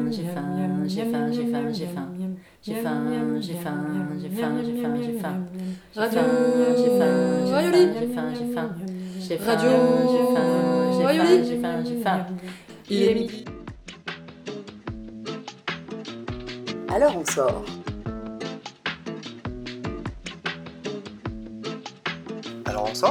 j'ai faim, j'ai faim, j'ai faim, j'ai faim. J'ai faim, j'ai faim, j'ai faim, j'ai faim, j'ai faim. Radio J'ai faim, j'ai Rayoli. faim, j'ai faim, j'ai faim. J'ai faim, Radio j'ai faim, j'ai Rayoli. faim, j'ai faim, j'ai faim. Il est midi. Alors on sort. Alors on sort?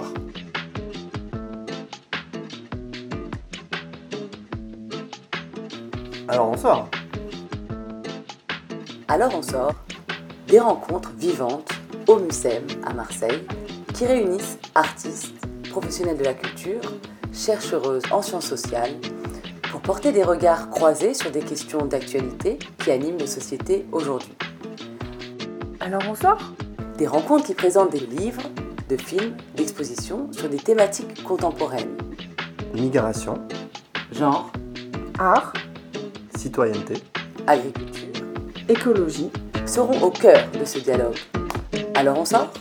Alors on sort. Alors on sort. Des rencontres vivantes au MUSEM à Marseille qui réunissent artistes, professionnels de la culture, chercheuses en sciences sociales pour porter des regards croisés sur des questions d'actualité qui animent nos sociétés aujourd'hui. Alors on sort? Des rencontres qui présentent des livres, de films, d'expositions sur des thématiques contemporaines. Migration, Genre, art, citoyenneté, Agriculture écologie. seront au cœur de ce dialogue. Alors on sort?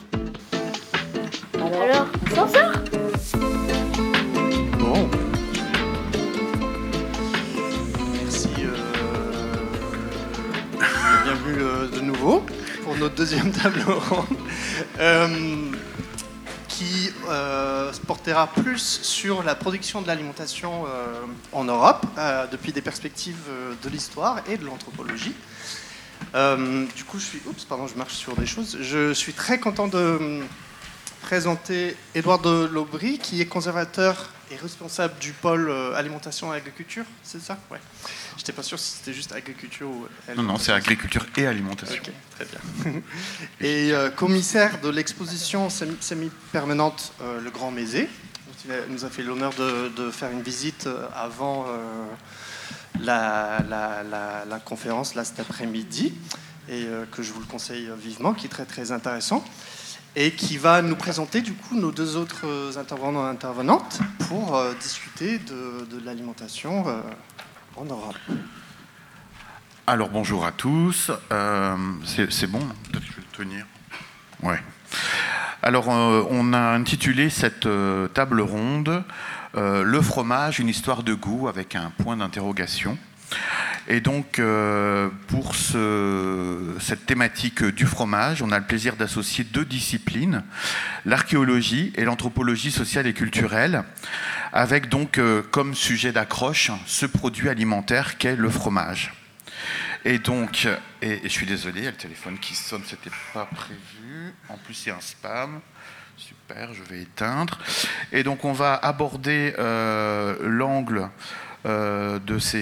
Alors on sort? Bon. Merci. Bienvenue de nouveau pour notre deuxième table ronde qui se portera plus sur la production de l'alimentation en Europe depuis des perspectives de l'histoire et de l'anthropologie. Du coup, je marche sur des choses. Je suis très content de présenter Édouard Delobry, qui est conservateur et responsable du pôle alimentation et agriculture, c'est ça? Ouais. Je n'étais pas sûr si c'était juste agriculture ou alimentation. Non, c'est agriculture et alimentation. Ok, très bien. Et commissaire de l'exposition semi-permanente Le Grand Mézé. Il nous a fait l'honneur de faire une visite avant la conférence là, cet après-midi, et que je vous le conseille vivement, qui est très très intéressant, et qui va nous présenter du coup nos deux autres intervenants et intervenantes pour discuter de l'alimentation en Europe. Alors bonjour à tous, c'est bon, peut-être que je vais le tenir. Ouais. Alors on a intitulé cette table ronde Le fromage, une histoire de goût avec un point d'interrogation. Et donc, pour cette thématique du fromage, on a le plaisir d'associer deux disciplines, l'archéologie et l'anthropologie sociale et culturelle, avec donc comme sujet d'accroche ce produit alimentaire qu'est le fromage. Et donc, et je suis désolé, il y a le téléphone qui sonne, c'était pas prévu. En plus, il y a un spam. Super, je vais éteindre. Et donc, on va aborder l'angle on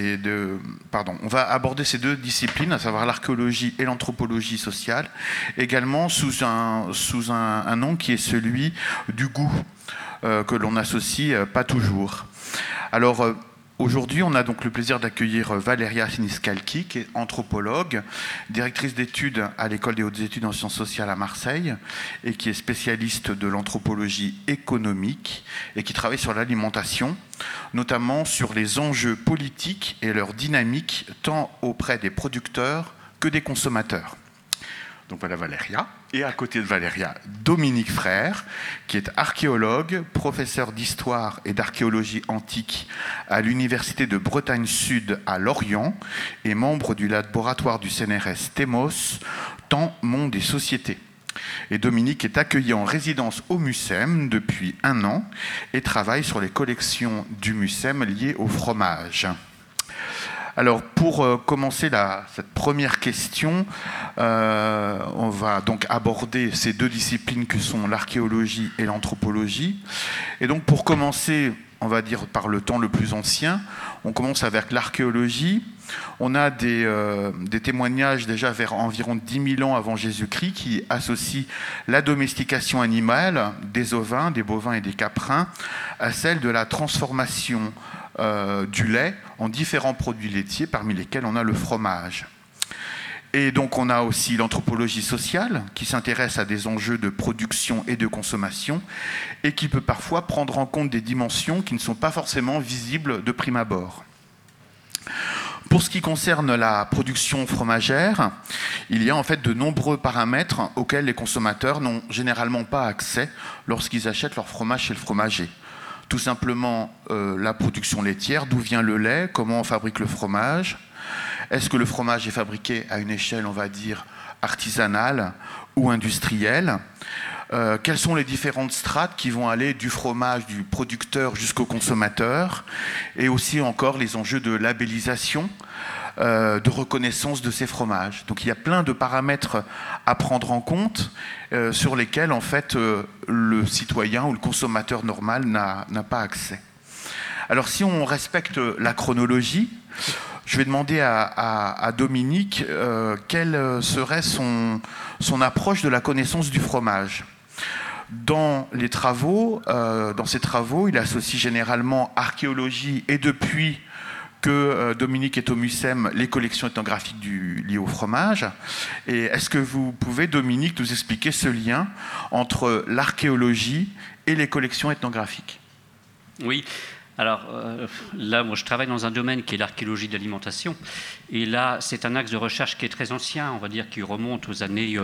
va aborder ces deux disciplines, à savoir l'archéologie et l'anthropologie sociale, également sous un nom qui est celui du goût, que l'on associe pas toujours. Alors, aujourd'hui, on a donc le plaisir d'accueillir Valeria Siniscalchi, qui est anthropologue, directrice d'études à l'École des hautes études en sciences sociales à Marseille, et qui est spécialiste de l'anthropologie économique et qui travaille sur l'alimentation, notamment sur les enjeux politiques et leur dynamique, tant auprès des producteurs que des consommateurs. Donc voilà Valeria. Et à côté de Valeria, Dominique Frère, qui est archéologue, professeur d'histoire et d'archéologie antique à l'Université de Bretagne Sud à Lorient et membre du laboratoire du CNRS TEMOS, Temps, Monde et Société. Et Dominique est accueilli en résidence au MUSEM depuis 1 an et travaille sur les collections du MUSEM liées au fromage. Alors, pour commencer cette première question, on va donc aborder ces deux disciplines que sont l'archéologie et l'anthropologie. Et donc, pour commencer, on va dire par le temps le plus ancien, on commence avec l'archéologie. On a des témoignages déjà vers environ 10 000 ans avant Jésus-Christ qui associent la domestication animale des ovins, des bovins et des caprins à celle de la transformation du lait en différents produits laitiers, parmi lesquels on a le fromage. Et donc on a aussi l'anthropologie sociale qui s'intéresse à des enjeux de production et de consommation et qui peut parfois prendre en compte des dimensions qui ne sont pas forcément visibles de prime abord. Pour ce qui concerne la production fromagère, il y a en fait de nombreux paramètres auxquels les consommateurs n'ont généralement pas accès lorsqu'ils achètent leur fromage chez le fromager. Tout simplement la production laitière, d'où vient le lait, comment on fabrique le fromage, Est-ce que le fromage est fabriqué à une échelle, on va dire, artisanale ou industrielle? Quelles sont les différentes strates qui vont aller du fromage du producteur jusqu'au consommateur? Et aussi encore les enjeux de labellisation, de reconnaissance de ces fromages. Donc il y a plein de paramètres à prendre en compte sur lesquels en fait le citoyen ou le consommateur normal n'a pas accès. Alors si on respecte la chronologie, je vais demander à Dominique quelle serait son approche de la connaissance du fromage. Dans ses travaux, il associe généralement archéologie et depuis que Dominique est au MUCEM, les collections ethnographiques liées au fromage. Et est-ce que vous pouvez, Dominique, nous expliquer ce lien entre l'archéologie et les collections ethnographiques? Oui. Alors là, moi, je travaille dans un domaine qui est l'archéologie de l'alimentation. Et là, c'est un axe de recherche qui est très ancien, on va dire, qui remonte aux années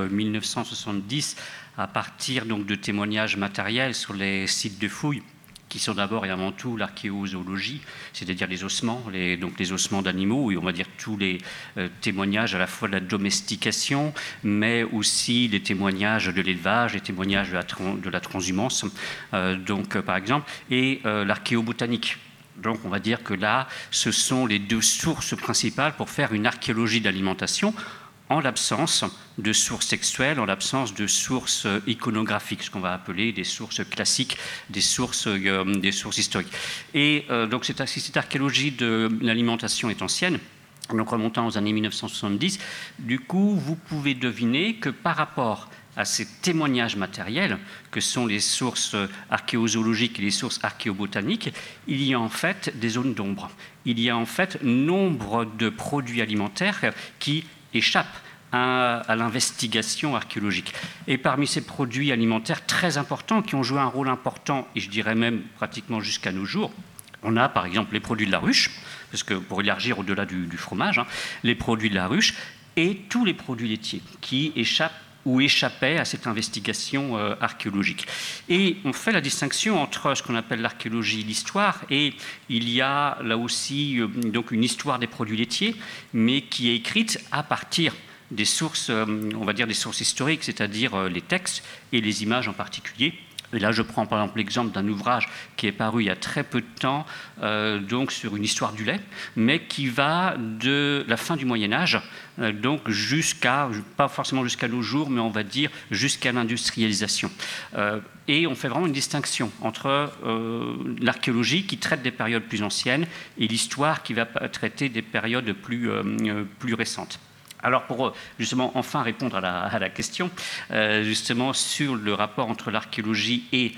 1970, à partir donc de témoignages matériels sur les sites de fouilles, qui sont d'abord et avant tout l'archéozoologie, c'est-à-dire les ossements, donc les ossements d'animaux, et on va dire tous les témoignages à la fois de la domestication, mais aussi les témoignages de l'élevage, les témoignages de la transhumance, par exemple, et l'archéobotanique. Donc on va dire que là, ce sont les deux sources principales pour faire une archéologie d'alimentation, en l'absence de sources textuelles, en l'absence de sources iconographiques, ce qu'on va appeler des sources classiques, des sources historiques. Et donc cette archéologie de l'alimentation est ancienne, donc remontant aux années 1970. Du coup, vous pouvez deviner que par rapport à ces témoignages matériels, que sont les sources archéozoologiques et les sources archéobotaniques, il y a en fait des zones d'ombre. Il y a en fait nombre de produits alimentaires qui échappent à l'investigation archéologique. Et parmi ces produits alimentaires très importants, qui ont joué un rôle important, et je dirais même pratiquement jusqu'à nos jours, on a par exemple les produits de la ruche, parce que pour élargir au-delà du fromage, les produits de la ruche, et tous les produits laitiers qui échappent ou échappaient à cette investigation archéologique. Et on fait la distinction entre ce qu'on appelle l'archéologie et l'histoire, et il y a là aussi donc une histoire des produits laitiers, mais qui est écrite à partir des sources, on va dire des sources historiques, c'est-à-dire les textes et les images en particulier. Et là, je prends par exemple l'exemple d'un ouvrage qui est paru il y a très peu de temps, donc sur une histoire du lait, mais qui va de la fin du Moyen-Âge, donc pas forcément jusqu'à nos jours, mais on va dire jusqu'à l'industrialisation. Et on fait vraiment une distinction entre l'archéologie qui traite des périodes plus anciennes et l'histoire qui va traiter des périodes plus récentes. Alors pour justement enfin répondre à la question, justement sur le rapport entre l'archéologie et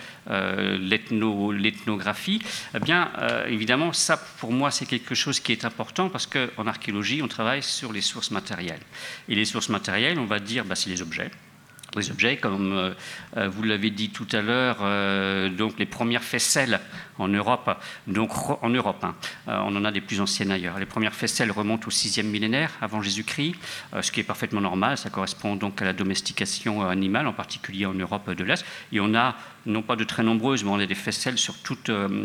l'ethnographie, eh bien évidemment ça pour moi c'est quelque chose qui est important parce qu'en archéologie on travaille sur les sources matérielles. Et les sources matérielles, on va dire, c'est les objets. Les objets, comme vous l'avez dit tout à l'heure, donc les premières faisselles en Europe, on en a des plus anciennes ailleurs. Les premières faisselles remontent au 6e millénaire avant Jésus-Christ, ce qui est parfaitement normal, ça correspond donc à la domestication animale, en particulier en Europe de l'Est. Et on a, non pas de très nombreuses, mais on a des faisselles sur toutes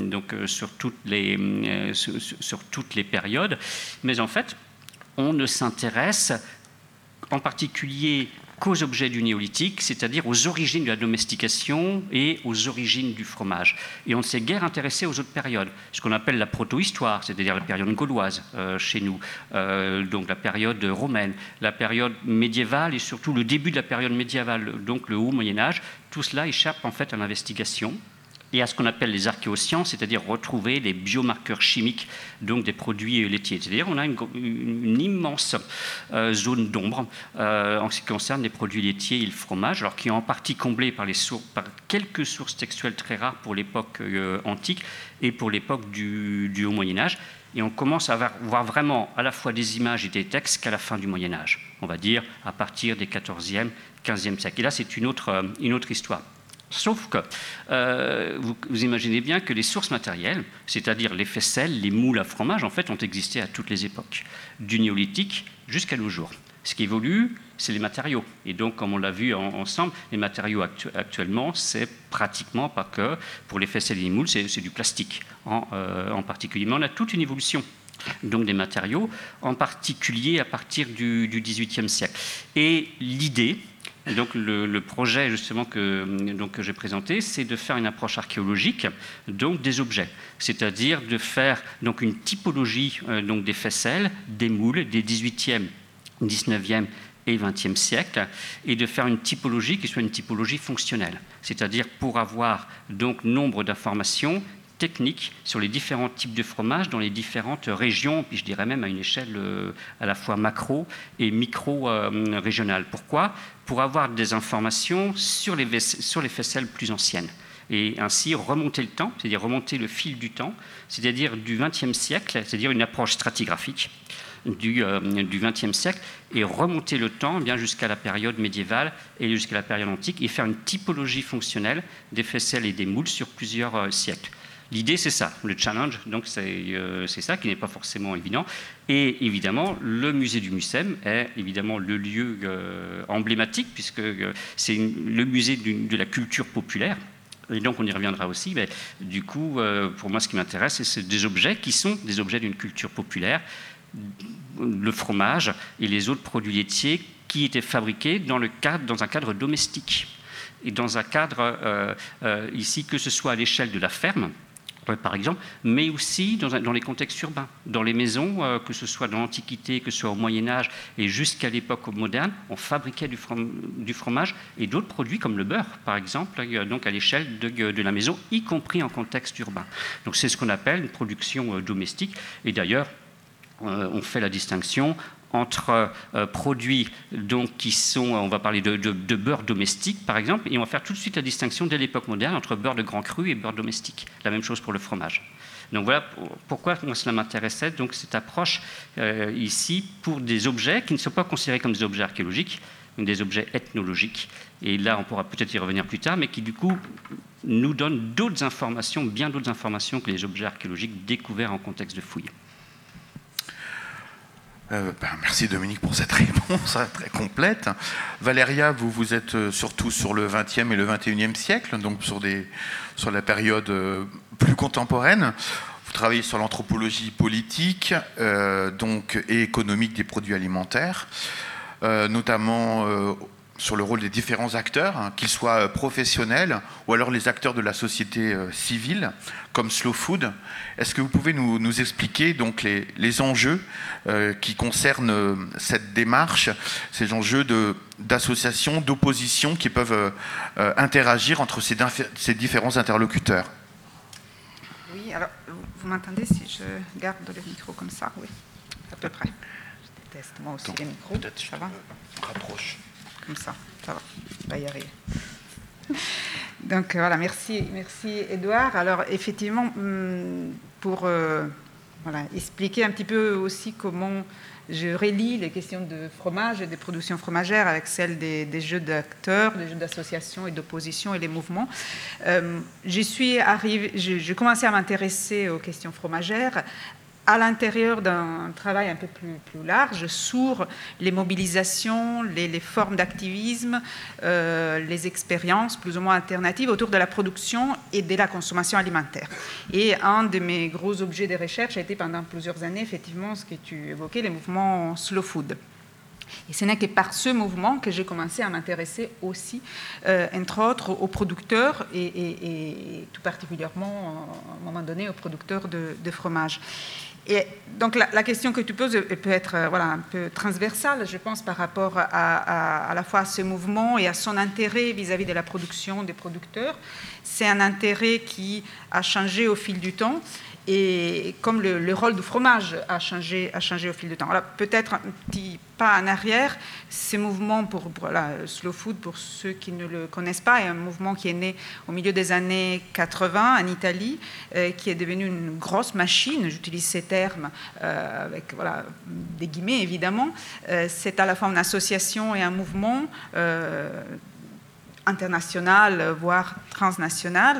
les périodes. Mais en fait, on ne s'intéresse en particulier qu'aux objets du néolithique, c'est-à-dire aux origines de la domestication et aux origines du fromage. Et on ne s'est guère intéressé aux autres périodes, ce qu'on appelle la proto-histoire, c'est-à-dire la période gauloise chez nous, donc la période romaine, la période médiévale et surtout le début de la période médiévale, donc le haut Moyen-Âge. Tout cela échappe en fait à l'investigation et à ce qu'on appelle les archéosciences, c'est-à-dire retrouver les biomarqueurs chimiques donc des produits laitiers. C'est-à-dire on a une immense zone d'ombre en ce qui concerne les produits laitiers et le fromage, alors qui est en partie comblée par quelques sources textuelles très rares pour l'époque antique et pour l'époque du Haut Moyen-Âge. Et on commence à voir vraiment à la fois des images et des textes qu'à la fin du Moyen-Âge, on va dire à partir des 14e, 15e siècles. Et là, c'est une autre histoire. Sauf que vous imaginez bien que les sources matérielles, c'est-à-dire les faisselles, les moules à fromage, en fait, ont existé à toutes les époques, du néolithique jusqu'à nos jours. Ce qui évolue, c'est les matériaux. Et donc, comme on l'a vu ensemble, les matériaux actuellement, c'est pratiquement pas que, pour les faisselles et les moules, c'est du plastique en particulier. Mais on a toute une évolution donc des matériaux, en particulier à partir du XVIIIe siècle. Et l'idée, donc le projet justement que j'ai présenté, c'est de faire une approche archéologique donc des objets, c'est-à-dire de faire donc une typologie donc des faisselles, des moules des XVIIIe, XIXe et XXe siècle, et de faire une typologie qui soit une typologie fonctionnelle, c'est-à-dire pour avoir donc nombre d'informations techniques sur les différents types de fromages dans les différentes régions, puis je dirais même à une échelle à la fois macro et micro-régionale. Pourquoi ? Pour avoir des informations sur les faisselles plus anciennes, et ainsi remonter le temps, c'est-à-dire remonter le fil du temps, c'est-à-dire du XXe siècle, c'est-à-dire une approche stratigraphique du XXe siècle, et remonter le temps bien jusqu'à la période médiévale et jusqu'à la période antique, et faire une typologie fonctionnelle des faisselles et des moules sur plusieurs siècles. L'idée, c'est ça, le challenge, donc c'est ça qui n'est pas forcément évident. Et évidemment, le musée du MUSEM est évidemment le lieu emblématique, puisque c'est le musée de la culture populaire. Et donc, on y reviendra aussi. Mais du coup, pour moi, ce qui m'intéresse, c'est des objets qui sont des objets d'une culture populaire, le fromage et les autres produits laitiers qui étaient fabriqués dans un cadre domestique. Et dans un cadre, ici, que ce soit à l'échelle de la ferme, par exemple, mais aussi dans les contextes urbains. Dans les maisons, que ce soit dans l'Antiquité, que ce soit au Moyen-Âge et jusqu'à l'époque moderne, on fabriquait du fromage et d'autres produits comme le beurre, par exemple, donc à l'échelle de la maison, y compris en contexte urbain. Donc c'est ce qu'on appelle une production domestique. Et d'ailleurs, on fait la distinction entre produits donc, qui sont, on va parler de beurre domestique par exemple, et on va faire tout de suite la distinction dès l'époque moderne entre beurre de grand cru et beurre domestique. La même chose pour le fromage. Donc voilà pourquoi moi cela m'intéressait, donc cette approche ici pour des objets qui ne sont pas considérés comme des objets archéologiques, mais des objets ethnologiques. Et là on pourra peut-être y revenir plus tard, mais qui du coup nous donnent d'autres informations, bien d'autres informations que les objets archéologiques découverts en contexte de fouilles. Merci Dominique pour cette réponse très complète. Valéria, vous êtes surtout sur le XXe et le XXIe siècle, donc sur la période plus contemporaine. Vous travaillez sur l'anthropologie politique et économique des produits alimentaires, notamment sur le rôle des différents acteurs, qu'ils soient professionnels ou alors les acteurs de la société civile, comme Slow Food. Est-ce que vous pouvez nous expliquer donc les enjeux qui concernent cette démarche, ces enjeux d'association, d'opposition qui peuvent interagir entre ces différents interlocuteurs? Oui, alors vous m'entendez si je garde le micro comme ça? Oui, à peu près. Je teste moi aussi les micros, ça va? Rapproche. Comme ça va, on va y arriver. Donc voilà, merci Édouard. Alors effectivement, pour expliquer un petit peu aussi comment je relie les questions de fromage et des productions fromagères avec celles des jeux d'acteurs, des jeux d'association et d'opposition et les mouvements, j'ai commencé à m'intéresser aux questions fromagères à l'intérieur d'un travail un peu plus large sur les mobilisations, les formes d'activisme, les expériences plus ou moins alternatives autour de la production et de la consommation alimentaire. Et un de mes gros objets de recherche a été pendant plusieurs années, effectivement, ce que tu évoquais, les mouvements slow food. Et ce n'est que par ce mouvement que j'ai commencé à m'intéresser aussi, entre autres, aux producteurs et tout particulièrement, à un moment donné, aux producteurs de fromage. Et donc la question que tu poses peut être un peu transversale, je pense, par rapport à la fois à ce mouvement et à son intérêt vis-à-vis de la production des producteurs. C'est un intérêt qui a changé au fil du temps, et comme le rôle du fromage a changé au fil du temps. Alors, peut-être un petit pas en arrière, ces mouvements pour Slow Food, pour ceux qui ne le connaissent pas, est un mouvement qui est né au milieu des années 80 en Italie, qui est devenu une grosse machine, j'utilise ces termes avec des guillemets évidemment. C'est à la fois une association et un mouvement international, voire transnational.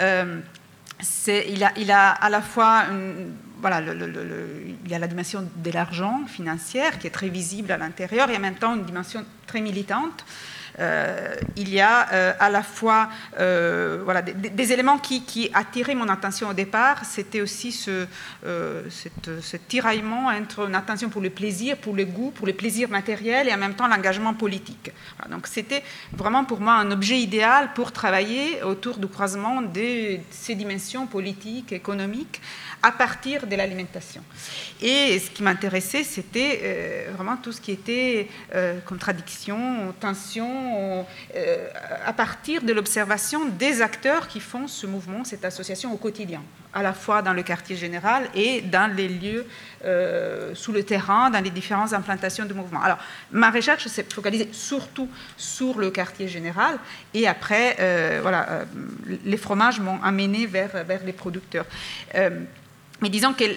Il a à la fois il y a la dimension de l'argent financière qui est très visible à l'intérieur et en même temps une dimension très militante il y a à la fois voilà, des éléments qui attiraient mon attention au départ. C'était aussi ce tiraillement entre une attention pour le plaisir, pour le goût, pour le plaisir matériel et en même temps l'engagement politique. Voilà, donc c'était vraiment pour moi un objet idéal pour travailler autour du croisement de ces dimensions politiques, économiques, à partir de l'alimentation. Et ce qui m'intéressait, c'était vraiment tout ce qui était contradiction, tension, à partir de l'observation des acteurs qui font ce mouvement, cette association au quotidien, à la fois dans le quartier général et dans les lieux sous le terrain, dans les différentes implantations du mouvement. Alors, ma recherche s'est focalisée surtout sur le quartier général, et après, voilà, les fromages m'ont amené vers les producteurs. Mais disons que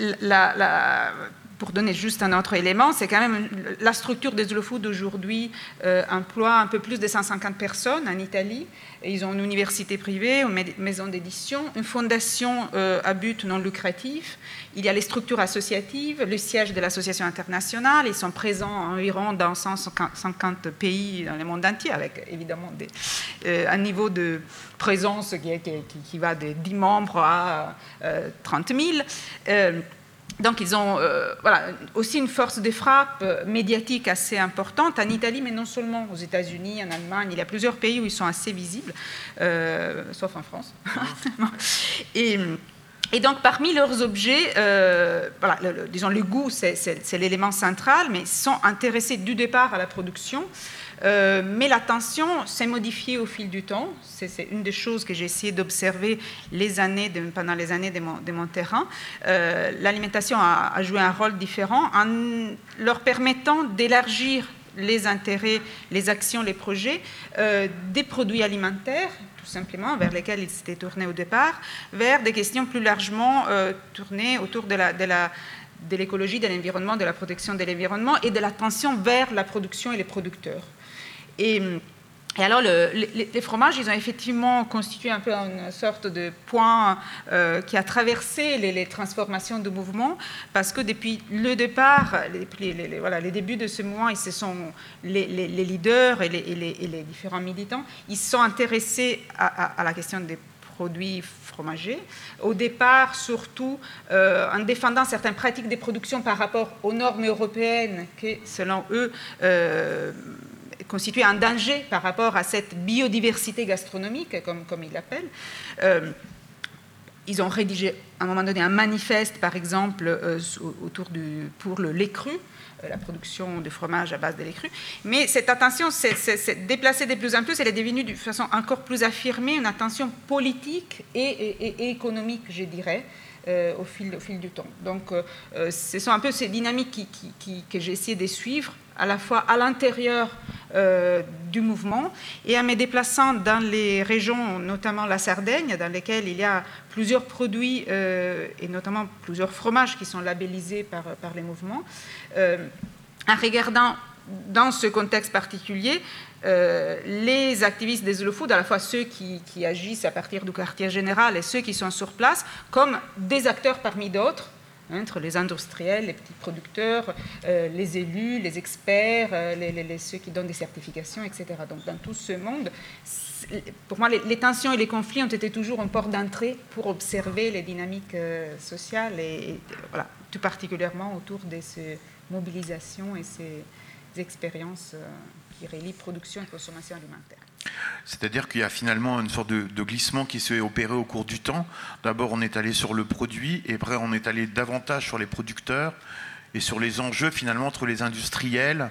pour donner juste un autre élément, c'est quand même la structure des Slow Food aujourd'hui emploie un peu plus de 150 personnes en Italie. Et ils ont une université privée, une maison d'édition, une fondation à but non lucratif. Il y a les structures associatives, le siège de l'association internationale. Ils sont présents environ dans 150 pays dans le monde entier, avec évidemment un niveau de présence qui va de 10 membres à 30 000. Donc, ils ont voilà, aussi une force de frappe médiatique assez importante en Italie, mais non seulement aux États-Unis, en Allemagne. Il y a plusieurs pays où ils sont assez visibles, sauf en France. Et donc, parmi leurs objets, voilà, disons, le goût, c'est l'élément central, mais ils sont intéressés du départ à la production. Mais l'attention s'est modifiée au fil du temps. C'est une des choses que j'ai essayé d'observer pendant les années de mon terrain. L'alimentation a joué un rôle différent en leur permettant d'élargir les intérêts, les actions, les projets des produits alimentaires, tout simplement, vers lesquels ils s'étaient tournés au départ, vers des questions plus largement tournées autour de l'écologie, de l'environnement, de la protection de l'environnement et de l'attention vers la production et les producteurs. Et alors, les fromages, ils ont effectivement constitué un peu une sorte de point qui a traversé les transformations du mouvement, parce que depuis le départ, voilà, les débuts de ce mouvement, les leaders et les différents militants, ils se sont intéressés à la question des produits fromagers. Au départ, surtout, en défendant certaines pratiques de production par rapport aux normes européennes qui, selon eux, constituer un danger par rapport à cette biodiversité gastronomique, comme ils l'appellent. Ils ont rédigé à un moment donné un manifeste, par exemple, pour le lait cru, la production de fromage à base de lait cru. Mais cette attention s'est déplacée de plus en plus, elle est devenue de façon encore plus affirmée une attention politique et économique, je dirais, au fil du temps. Donc, ce sont un peu ces dynamiques que j'ai essayé de suivre, à la fois à l'intérieur du mouvement et en me déplaçant dans les régions, notamment la Sardaigne, dans lesquelles il y a plusieurs produits et notamment plusieurs fromages qui sont labellisés par les mouvements, en regardant dans ce contexte particulier les activistes des Slow Food, à la fois ceux qui agissent à partir du quartier général et ceux qui sont sur place, comme des acteurs parmi d'autres, entre les industriels, les petits producteurs, les élus, les experts, ceux qui donnent des certifications, etc. Donc, dans tout ce monde, pour moi, les tensions et les conflits ont été toujours un port d'entrée pour observer les dynamiques sociales et voilà, tout particulièrement autour de ces mobilisations et ces expériences qui relient production et consommation alimentaire. C'est-à-dire qu'il y a finalement une sorte de glissement qui s'est opéré au cours du temps. D'abord, on est allé sur le produit, et après, on est allé davantage sur les producteurs et sur les enjeux finalement entre les industriels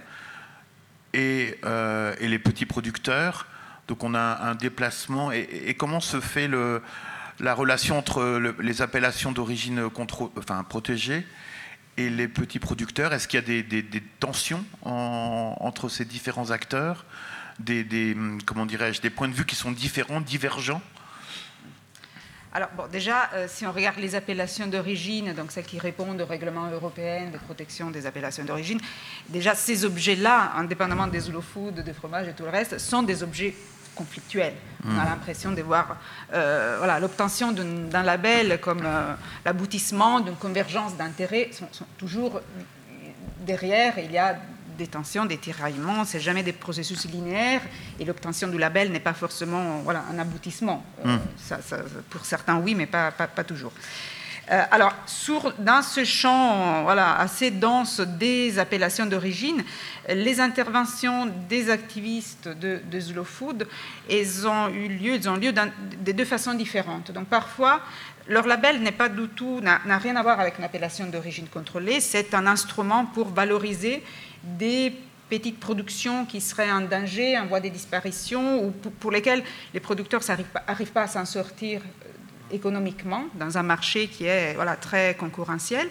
et les petits producteurs. Donc, on a un déplacement. Et comment se fait la relation entre les appellations d'origine protégée et les petits producteurs? Est-ce qu'il y a des tensions entre ces différents acteurs? Comment dirais-je, des points de vue qui sont différents, divergents? Alors, bon, déjà, si on regarde les appellations d'origine, donc celles qui répondent au règlement européen de protection des appellations d'origine, déjà, ces objets-là, indépendamment des slow food, des fromages et tout le reste, sont des objets conflictuels. On a l'impression de voir voilà, l'obtention d'un label comme l'aboutissement d'une convergence d'intérêts sont toujours derrière. Il y a des tensions, des tiraillements, c'est jamais des processus linéaires, et l'obtention du label n'est pas forcément un aboutissement. Pour certains, oui, mais pas toujours. Alors, dans ce champ assez dense des appellations d'origine, les interventions des activistes de Slow Food, elles ont eu lieu de deux façons différentes. Donc, parfois, leur label n'a rien à voir avec une appellation d'origine contrôlée, c'est un instrument pour valoriser des petites productions qui seraient en danger, en voie de disparition, ou pour lesquelles les producteurs n'arrivent pas à s'en sortir économiquement dans un marché qui est très concurrentiel,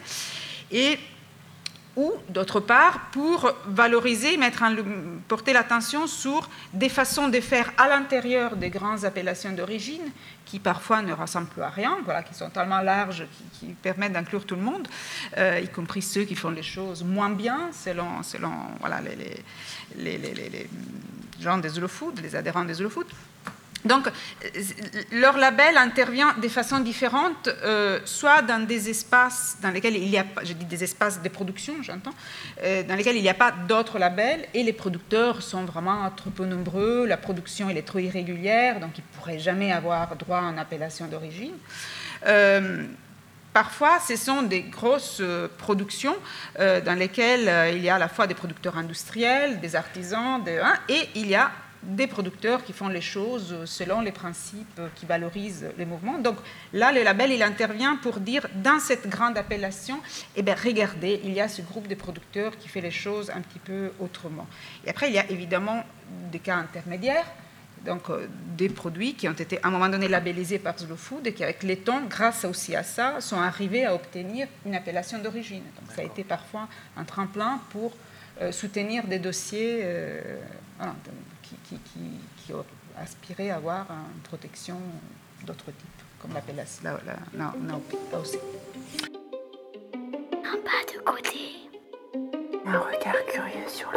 ou d'autre part pour valoriser, porter l'attention sur des façons de faire à l'intérieur des grandes appellations d'origine qui parfois ne ressemblent plus à rien, qui sont tellement larges, qui permettent d'inclure tout le monde, y compris ceux qui font les choses moins bien selon les gens des Slow Food, les adhérents des Slow Food. Donc, leur label intervient de façon différente, soit dans des espaces dans lesquels il y a, je dis des espaces de production, j'entends, dans lesquels il n'y a pas d'autres labels, et les producteurs sont vraiment trop peu nombreux, la production elle est trop irrégulière, donc ils ne pourraient jamais avoir droit à une appellation d'origine. Parfois, ce sont des grosses productions dans lesquelles il y a à la fois des producteurs industriels, des artisans, et il y a des producteurs qui font les choses selon les principes qui valorisent les mouvements. Donc là, le label, il intervient pour dire, dans cette grande appellation, regardez, il y a ce groupe de producteurs qui fait les choses un petit peu autrement. Et après, il y a évidemment des cas intermédiaires, donc des produits qui ont été à un moment donné labellisés par Slow Food et qui, avec les temps, grâce aussi à ça, sont arrivés à obtenir une appellation d'origine. Donc ça a été parfois un tremplin pour soutenir des dossiers qui aspiraient à avoir une protection d'autres types, comme l'appellation AOC. Un pas de côté. Un regard curieux sur le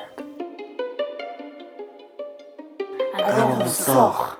monde. Alors on sort.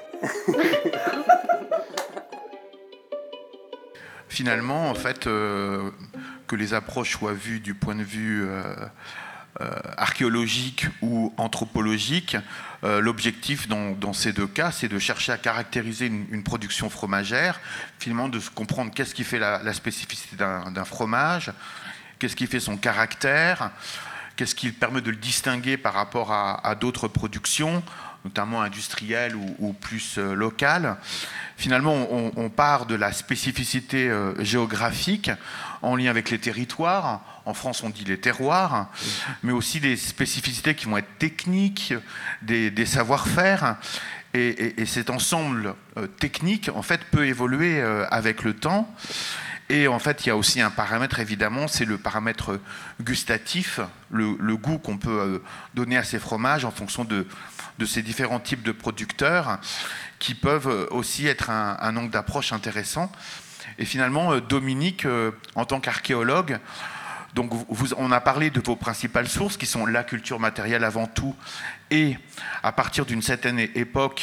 Finalement, en fait, que les approches soient vues du point de vue archéologique ou anthropologique, l'objectif dans ces deux cas, c'est de chercher à caractériser une production fromagère, finalement de comprendre qu'est-ce qui fait la spécificité d'un fromage, qu'est-ce qui fait son caractère, qu'est-ce qui permet de le distinguer par rapport à d'autres productions, notamment industrielles ou plus locales. Finalement, on part de la spécificité géographique en lien avec les territoires. En France, on dit les terroirs, mais aussi des spécificités qui vont être techniques, des savoir-faire. Et cet ensemble technique, en fait, peut évoluer avec le temps. Et en fait, il y a aussi un paramètre, évidemment, c'est le paramètre gustatif, le goût qu'on peut donner à ces fromages en fonction de ces différents types de producteurs qui peuvent aussi être un angle d'approche intéressant. Et finalement, Dominique, en tant qu'archéologue, donc on a parlé de vos principales sources qui sont la culture matérielle avant tout et à partir d'une certaine époque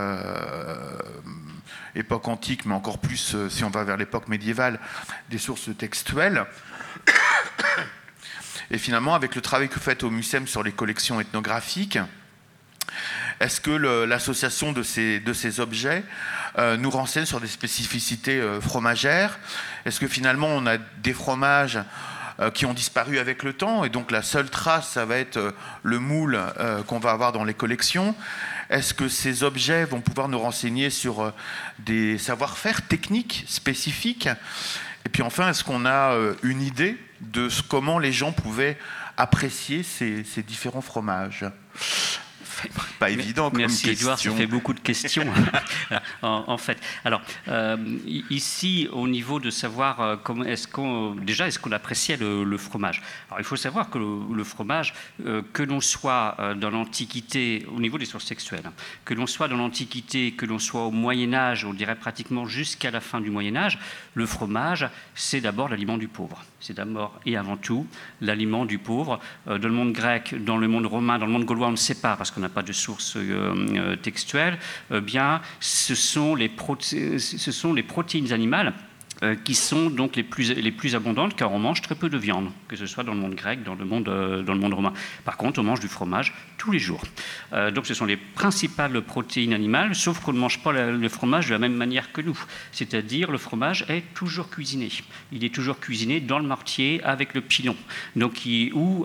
antique, mais encore plus si on va vers l'époque médiévale, des sources textuelles. Et finalement, avec le travail que vous faites au MUSEM sur les collections ethnographiques, est-ce que l'association de ces objets nous renseigne sur des spécificités fromagères? Est-ce que finalement on a des fromages qui ont disparu avec le temps et donc la seule trace, ça va être le moule qu'on va avoir dans les collections? Est-ce que ces objets vont pouvoir nous renseigner sur des savoir-faire techniques spécifiques? Et puis enfin, est-ce qu'on a une idée de comment les gens pouvaient apprécier ces différents fromages? Pas évident comme Merci question. Édouard, ça fait beaucoup de questions en fait. Alors ici, au niveau de savoir comment est-ce qu'on appréciait le fromage. Alors il faut savoir que le fromage, que l'on soit dans l'Antiquité, au niveau des sources textuelles, que l'on soit dans l'Antiquité, que l'on soit au Moyen Âge, on dirait pratiquement jusqu'à la fin du Moyen Âge, le fromage, c'est d'abord l'aliment du pauvre. C'est d'abord et avant tout l'aliment du pauvre. Dans le monde grec, dans le monde romain, dans le monde gaulois, on ne sait pas parce qu'on n'a pas de sources textuelles. Ce sont les protéines animales qui sont donc les plus abondantes, car on mange très peu de viande, que ce soit dans le monde grec, dans le monde romain. Par contre, on mange du fromage tous les jours. Donc ce sont les principales protéines animales, sauf qu'on ne mange pas le fromage de la même manière que nous. C'est-à-dire, le fromage est toujours cuisiné. Il est toujours cuisiné dans le mortier avec le pilon. Donc on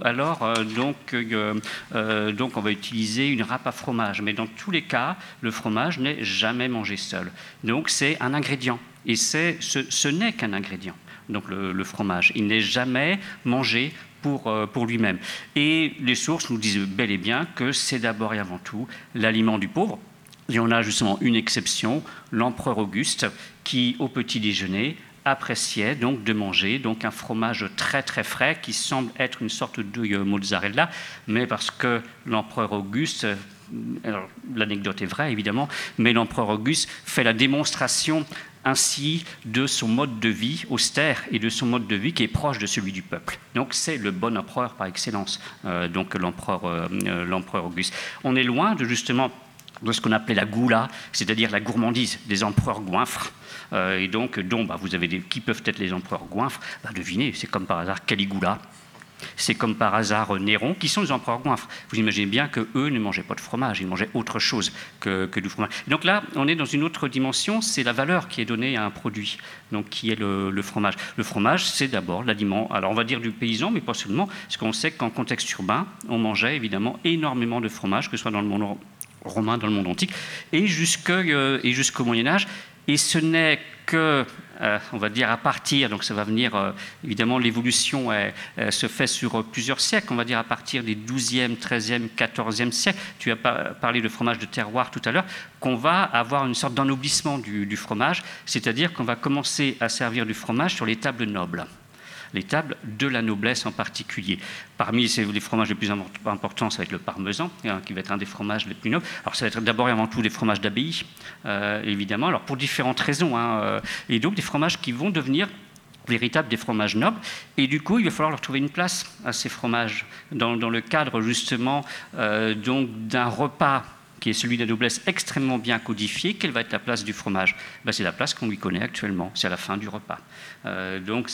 va utiliser une râpe à fromage. Mais dans tous les cas, le fromage n'est jamais mangé seul. Donc c'est un ingrédient. Et ce n'est qu'un ingrédient, donc le fromage. Il n'est jamais mangé pour lui-même. Et les sources nous disent bel et bien que c'est d'abord et avant tout l'aliment du pauvre. Et on a justement une exception, l'empereur Auguste, qui au petit déjeuner appréciait donc de manger donc un fromage très très frais qui semble être une sorte de mozzarella, mais parce que l'empereur Auguste, alors l'anecdote est vraie évidemment, mais l'empereur Auguste fait la démonstration ainsi de son mode de vie austère et de son mode de vie qui est proche de celui du peuple. Donc c'est le bon empereur par excellence, donc l'empereur Auguste. On est loin de justement de ce qu'on appelait la goula, c'est-à-dire la gourmandise des empereurs goinfres. Et donc, vous avez qui peuvent être les empereurs goinfres? Devinez, c'est comme par hasard Caligula. C'est comme par hasard Néron, qui sont les empereurs goinfres. Vous imaginez bien qu'eux ne mangeaient pas de fromage, ils mangeaient autre chose que du fromage. Donc là, on est dans une autre dimension, c'est la valeur qui est donnée à un produit, donc qui est le fromage. Le fromage, c'est d'abord l'aliment, alors on va dire du paysan, mais pas seulement, parce qu'on sait qu'en contexte urbain, on mangeait évidemment énormément de fromage, que ce soit dans le monde romain, dans le monde antique, et jusqu'au Moyen-Âge. Et ce n'est que, on va dire, à partir, donc ça va venir, évidemment, l'évolution se fait sur plusieurs siècles, on va dire à partir des 12e, 13e, 14e siècles, tu as parlé de fromage de terroir tout à l'heure, qu'on va avoir une sorte d'ennoblissement du fromage, c'est-à-dire qu'on va commencer à servir du fromage sur les tables nobles. Les tables de la noblesse en particulier. Parmi les fromages les plus importants, ça va être le parmesan, qui va être un des fromages les plus nobles. Alors ça va être d'abord et avant tout des fromages d'abbaye, évidemment, alors pour différentes raisons. Et donc des fromages qui vont devenir véritables des fromages nobles. Et du coup, il va falloir leur trouver une place à ces fromages, dans le cadre justement donc d'un repas qui est celui de la noblesse extrêmement bien codifié. Quelle va être la place du fromage? C'est la place qu'on lui connaît actuellement, c'est à la fin du repas. Donc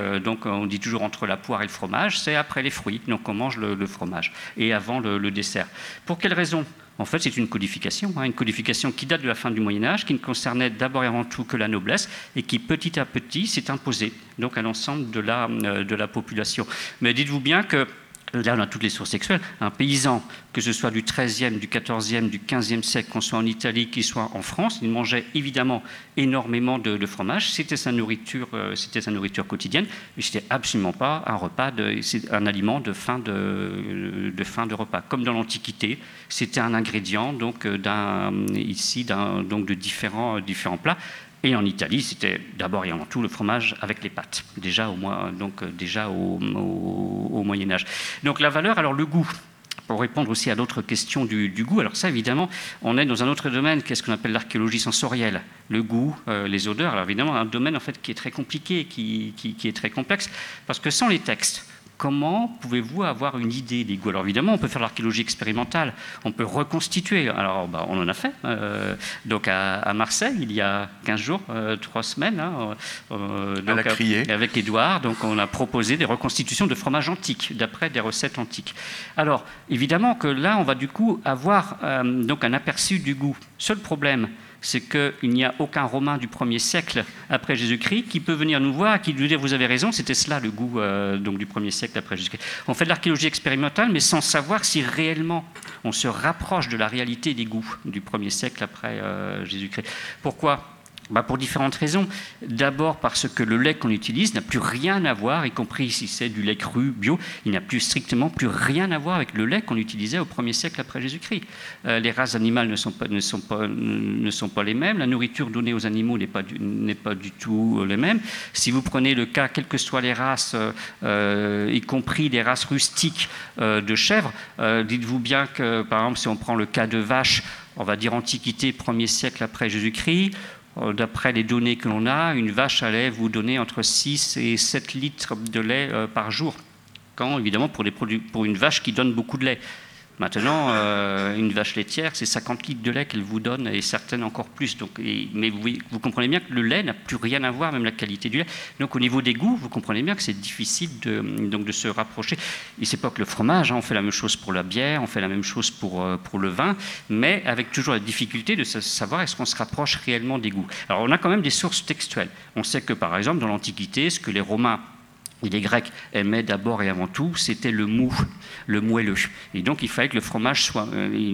on dit toujours entre la poire et le fromage, c'est après les fruits, donc on mange le fromage, et avant le dessert. Pour quelle raison? En fait, c'est une codification qui date de la fin du Moyen-Âge, qui ne concernait d'abord et avant tout que la noblesse, et qui petit à petit s'est imposée donc à l'ensemble de la population. Mais dites-vous bien que là, on a toutes les sources sexuelles. Un paysan, que ce soit du XIIIe, du XIVe, du XVe siècle, qu'on soit en Italie, qu'il soit en France, il mangeait évidemment énormément de fromage. C'était sa nourriture quotidienne. Mais c'était absolument pas un aliment de fin de repas. Comme dans l'Antiquité, c'était un ingrédient donc de différents plats. Et en Italie, c'était d'abord et avant tout le fromage avec les pâtes, déjà au Moyen-Âge. Donc la valeur, alors le goût, pour répondre aussi à d'autres questions du goût, alors ça évidemment, on est dans un autre domaine, qu'est-ce qu'on appelle l'archéologie sensorielle, le goût, les odeurs, alors évidemment un domaine en fait qui est très compliqué, qui est très complexe, parce que sans les textes, comment pouvez-vous avoir une idée des goûts? Alors évidemment, on peut faire l'archéologie expérimentale, on peut reconstituer. Alors on en a fait. Donc à Marseille, il y a 15 jours, 3 semaines, donc, avec Édouard, donc on a proposé des reconstitutions de fromages antiques, d'après des recettes antiques. Alors évidemment que là, on va du coup avoir donc un aperçu du goût. Seul problème, c'est qu'il n'y a aucun Romain du 1er siècle après Jésus-Christ qui peut venir nous voir et qui nous dire « vous avez raison, c'était cela le goût donc du 1er siècle après Jésus-Christ ». On fait de l'archéologie expérimentale, mais sans savoir si réellement on se rapproche de la réalité des goûts du 1er siècle après Jésus-Christ. Pourquoi ? Pour différentes raisons. D'abord parce que le lait qu'on utilise n'a plus rien à voir, y compris si c'est du lait cru, bio, il n'a strictement plus rien à voir avec le lait qu'on utilisait au 1er siècle après Jésus-Christ. Les races animales ne sont pas les mêmes, la nourriture donnée aux animaux n'est pas du tout les mêmes. Si vous prenez le cas, quelles que soient les races, y compris les races rustiques de chèvres, dites-vous bien que, par exemple, si on prend le cas de vache, on va dire Antiquité, 1er siècle après Jésus-Christ, d'après les données que l'on a, une vache allait vous donner entre 6 et 7 litres de lait par jour. Quand, évidemment, pour une vache qui donne beaucoup de lait. Maintenant, une vache laitière, c'est 50 litres de lait qu'elle vous donne, et certaines encore plus. Donc, mais vous comprenez bien que le lait n'a plus rien à voir, même la qualité du lait. Donc au niveau des goûts, vous comprenez bien que c'est difficile de se rapprocher. Et c'est pas que le fromage, hein, on fait la même chose pour la bière, on fait la même chose pour le vin, mais avec toujours la difficulté de savoir est-ce qu'on se rapproche réellement des goûts. Alors on a quand même des sources textuelles. On sait que par exemple dans l'Antiquité, ce que les Romains et les Grecs aimaient d'abord et avant tout, c'était le mou, le moelleux. Et donc il fallait que le fromage soit...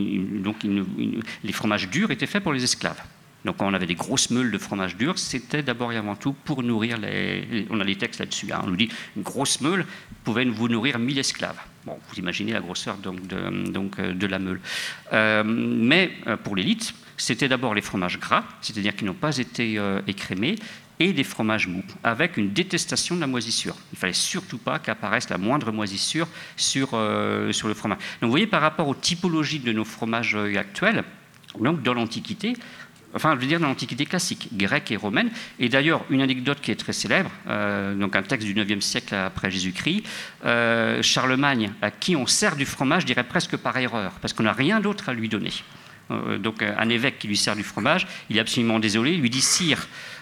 les fromages durs étaient faits pour les esclaves. Donc quand on avait des grosses meules de fromage dur, c'était d'abord et avant tout pour nourrir les... On a des textes là-dessus, hein, on nous dit une grosse meule pouvait vous nourrir 1000 esclaves. Bon, vous imaginez la grosseur de la meule. Mais pour l'élite, c'était d'abord les fromages gras, c'est-à-dire qui n'ont pas été écrémés, et des fromages mous, avec une détestation de la moisissure. Il ne fallait surtout pas qu'apparaisse la moindre moisissure sur le fromage. Donc vous voyez, par rapport aux typologies de nos fromages actuels, donc dans l'Antiquité, enfin je veux dire dans l'Antiquité classique, grecque et romaine, et d'ailleurs une anecdote qui est très célèbre, donc un texte du 9e siècle après Jésus-Christ, Charlemagne, à qui on sert du fromage, je dirais presque par erreur, parce qu'on n'a rien d'autre à lui donner. Donc un évêque qui lui sert du fromage, il est absolument désolé, il lui dit « Sire,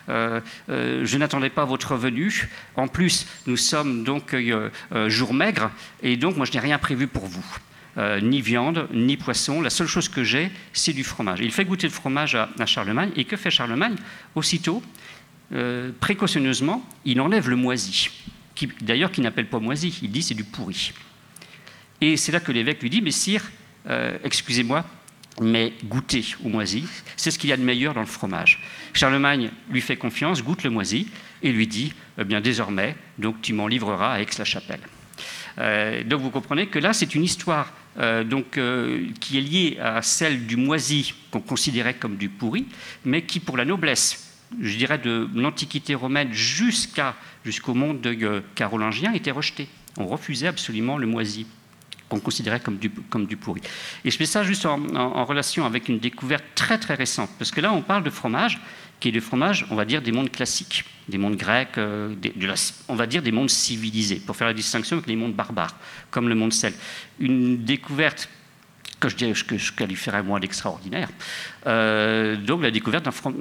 je n'attendais pas votre venue. En plus, nous sommes donc jour maigre, et donc moi je n'ai rien prévu pour vous. Ni viande, ni poisson. La seule chose que j'ai, c'est du fromage. » Il fait goûter le fromage à Charlemagne, et que fait Charlemagne? Aussitôt, précautionneusement, il enlève le moisi, d'ailleurs qui n'appelle pas moisi, il dit c'est du pourri. Et c'est là que l'évêque lui dit « Mais sire, excusez-moi, mais goûter au moisi, c'est ce qu'il y a de meilleur dans le fromage. » Charlemagne lui fait confiance, goûte le moisi et lui dit eh bien désormais, donc tu m'en livreras à Aix-la-Chapelle. Donc vous comprenez que là c'est une histoire qui est liée à celle du moisi qu'on considérait comme du pourri, mais qui pour la noblesse, je dirais de l'Antiquité romaine jusqu'au monde carolingien, était rejetée. On refusait absolument le moisi, qu'on considérait comme du pourri. Et je fais ça juste en relation avec une découverte très très récente, parce que là on parle de fromage, qui est le fromage, on va dire, des mondes classiques, des mondes grecs, on va dire des mondes civilisés, pour faire la distinction avec les mondes barbares, comme le monde celte. Une découverte que je qualifierais moi d'extraordinaire, donc la découverte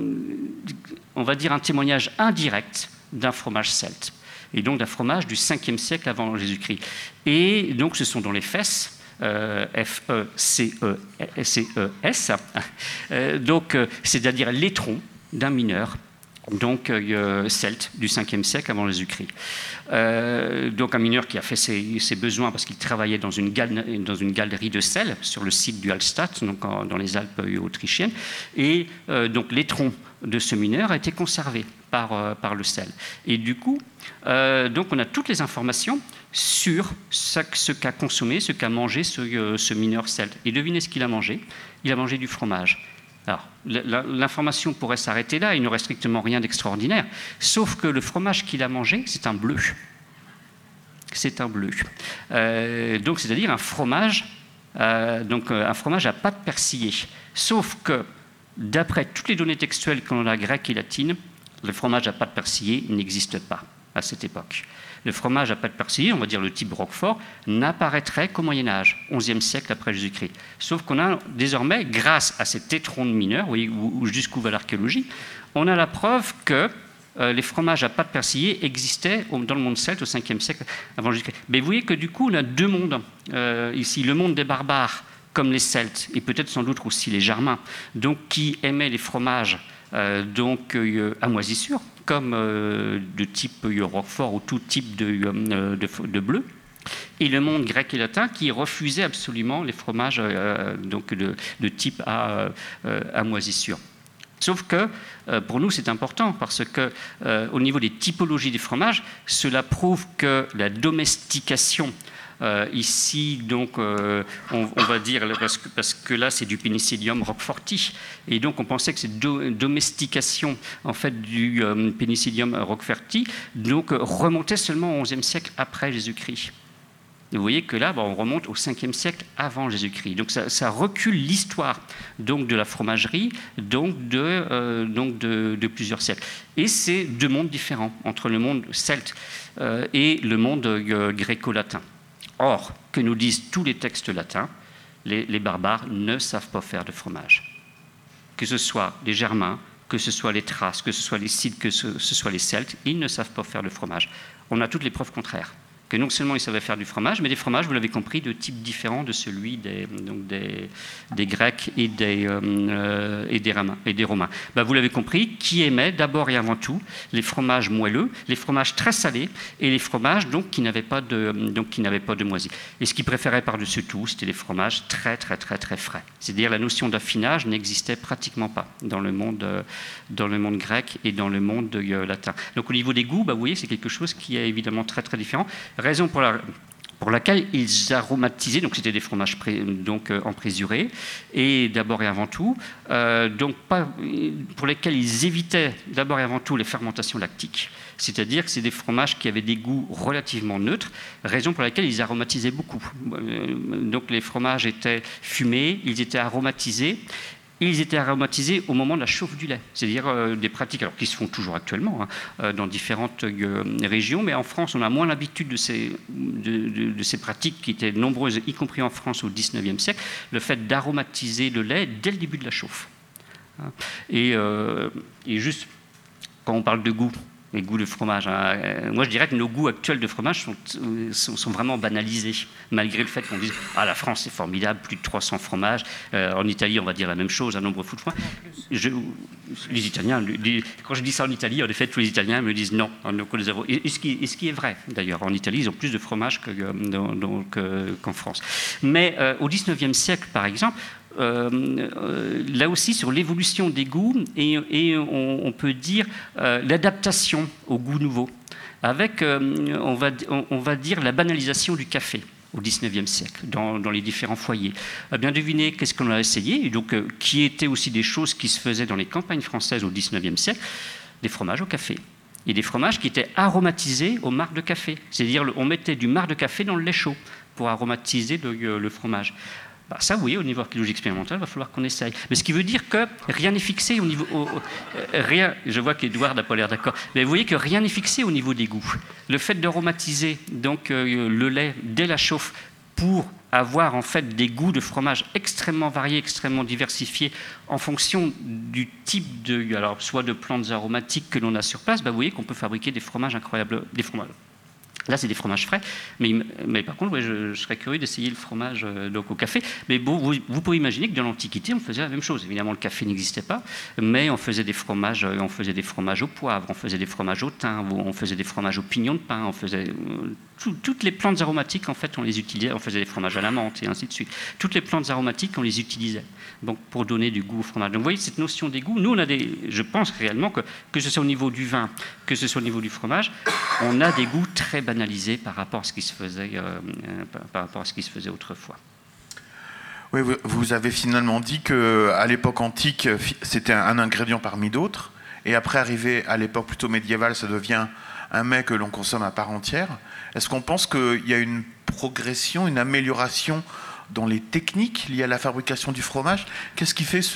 on va dire un témoignage indirect d'un fromage celte, et donc d'un fromage du 5e siècle avant Jésus-Christ. Et donc ce sont dans les Fesses, F-E-C-E-S, donc c'est-à-dire l'étron d'un mineur, donc celte du 5e siècle avant Jésus-Christ. Donc un mineur qui a fait ses besoins parce qu'il travaillait dans une galerie de sel sur le site du Hallstatt, donc dans les Alpes autrichiennes, et donc l'étron de ce mineur a été conservé par le sel. Et du coup, donc on a toutes les informations sur ce qu'a consommé, ce qu'a mangé ce mineur celte. Et devinez ce qu'il a mangé. Il a mangé du fromage. Alors, l'information pourrait s'arrêter là, il n'y aurait strictement rien d'extraordinaire, sauf que le fromage qu'il a mangé, c'est un bleu. C'est un bleu. Donc, c'est-à-dire un fromage à pâte persillée. Sauf que, d'après toutes les données textuelles qu'on a grecques et latines, le fromage à pâte persillée n'existe pas à cette époque. Le fromage à pâte persillée, on va dire le type Roquefort, n'apparaîtrait qu'au Moyen-Âge, 11e siècle après Jésus-Christ. Sauf qu'on a désormais, grâce à cet étron de mineur, vous voyez jusqu'où va l'archéologie, on a la preuve que les fromages à pâte persillée existaient dans le monde celte au 5e siècle avant Jésus-Christ. Mais vous voyez que du coup, on a deux mondes ici. Le monde des barbares, comme les Celtes, et peut-être sans doute aussi les Germains, donc qui aimaient les fromages à moisissure, comme de type Roquefort ou tout type de bleu, et le monde grec et latin qui refusait absolument les fromages de type à moisissure. Sauf que pour nous c'est important parce que au niveau des typologies des fromages, cela prouve que la domestication ici, donc, on va dire, parce que là, c'est du Penicillium roqueforti, et donc on pensait que cette domestication, en fait, du Penicillium roqueforti, donc, remontait seulement au XIe siècle après Jésus-Christ. Vous voyez que là, on remonte au 5e siècle avant Jésus-Christ. Donc ça recule l'histoire donc, de la fromagerie donc de plusieurs siècles. Et c'est deux mondes différents entre le monde celte et le monde gréco-latin. Or, que nous disent tous les textes latins, les barbares ne savent pas faire de fromage. Que ce soit les Germains, que ce soit les Thraces, que ce soit les Scythes, que ce soit les Celtes, ils ne savent pas faire de fromage. On a toutes les preuves contraires. Que non seulement ils savaient faire du fromage, mais des fromages, vous l'avez compris, de type différent de celui des Grecs et des Romains. Ben, vous l'avez compris, qui aimait d'abord et avant tout les fromages moelleux, les fromages très salés et les fromages donc, qui n'avaient pas de moisi. Et ce qu'ils préféraient par-dessus tout, c'était les fromages très très très très frais. C'est-à-dire la notion d'affinage n'existait pratiquement pas dans le monde grec et dans le monde latin. Donc au niveau des goûts, ben, vous voyez, c'est quelque chose qui est évidemment très très différent. Raison pour laquelle ils aromatisaient, donc c'était des fromages en présuré, et d'abord et avant tout, pour lesquels ils évitaient d'abord et avant tout les fermentations lactiques, c'est-à-dire que c'est des fromages qui avaient des goûts relativement neutres, raison pour laquelle ils aromatisaient beaucoup. Donc les fromages étaient fumés, ils étaient aromatisés. Ils étaient aromatisés au moment de la chauffe du lait, c'est-à-dire des pratiques alors, qui se font toujours actuellement dans différentes régions, mais en France, on a moins l'habitude de ces pratiques qui étaient nombreuses, y compris en France au XIXe siècle, le fait d'aromatiser le lait dès le début de la chauffe. Et juste, quand on parle de goût, les goûts de fromage. Moi, je dirais que nos goûts actuels de fromage sont vraiment banalisés, malgré le fait qu'on dise « Ah, la France, c'est formidable, plus de 300 fromages. En Italie, on va dire la même chose, un nombre fou de fromages. » Les Italiens, quand je dis ça en Italie, en effet, tous les Italiens me disent « Non, et ce qui est vrai, d'ailleurs. En Italie, ils ont plus de fromage qu'en France. Mais au XIXe siècle, par exemple, là aussi sur l'évolution des goûts et on peut dire l'adaptation aux goûts nouveaux avec on va dire la banalisation du café au XIXe siècle dans les différents foyers. Bien devinez qu'est-ce qu'on a essayé et donc qui étaient aussi des choses qui se faisaient dans les campagnes françaises au XIXe siècle, des fromages au café. Et des fromages qui étaient aromatisés au marc de café, c'est-à-dire on mettait du marc de café dans le lait chaud pour aromatiser le fromage. Bah ça, vous voyez, au niveau archéologique expérimental, il va falloir qu'on essaye. Mais ce qui veut dire que rien n'est fixé au niveau... rien, je vois qu'Edouard n'a pas l'air d'accord. Mais vous voyez que rien n'est fixé au niveau des goûts. Le fait d'aromatiser donc, le lait dès la chauffe pour avoir en fait des goûts de fromage extrêmement variés, extrêmement diversifiés en fonction du type alors soit de plantes aromatiques que l'on a sur place, bah vous voyez qu'on peut fabriquer des fromages incroyables, des fromages. Là, c'est des fromages frais, mais par contre, ouais, je serais curieux d'essayer le fromage donc, au café. Mais bon, vous pouvez imaginer que dans l'Antiquité, on faisait la même chose. Évidemment, le café n'existait pas, mais on faisait des fromages au poivre, on faisait des fromages au thym, on faisait des fromages au pignon de pin, on faisait toutes les plantes aromatiques, en fait, on les utilisait. On faisait des fromages à la menthe et ainsi de suite. Toutes les plantes aromatiques, on les utilisait donc, pour donner du goût au fromage. Donc, vous voyez, cette notion des goûts, nous, on a je pense réellement que ce soit au niveau du vin, que ce soit au niveau du fromage, on a des goûts très banalisés par rapport à ce qui se faisait autrefois. Oui, vous avez finalement dit qu'à l'époque antique, c'était un ingrédient parmi d'autres, et après, arrivé à l'époque plutôt médiévale, ça devient un mets que l'on consomme à part entière. Est-ce qu'on pense qu'il y a une progression, une amélioration dans les techniques liées à la fabrication du fromage? Qu'est-ce qui fait